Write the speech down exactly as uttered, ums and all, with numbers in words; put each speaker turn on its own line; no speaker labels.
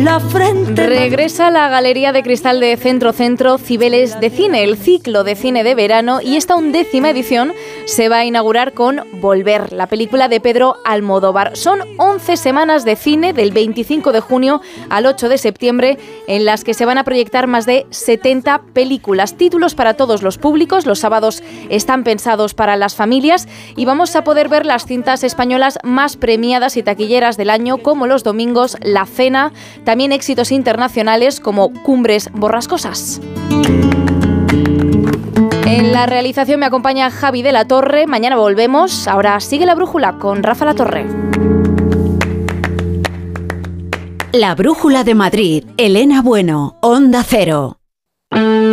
la frente.
Regresa la Galería de Cristal de Centro Centro Cibeles de Cine, el ciclo de cine de verano, y esta undécima edición se va a inaugurar con Volver, la película de Pedro Almodóvar. Son once semanas de cine del veinticinco de junio al ocho de septiembre en las que se van a proyectar más de setenta películas, títulos para todos los públicos. Los sábados están pensados para las familias y vamos a poder ver las cintas españolas más premiadas y taquilleras del año, como los domingos La Cena, también éxitos internacionales como Cumbres borrascosas. En la realización me acompaña Javi de la Torre. Mañana volvemos. Ahora sigue La Brújula con Rafa La Torre.
La Brújula de Madrid. Elena Bueno, Onda Cero.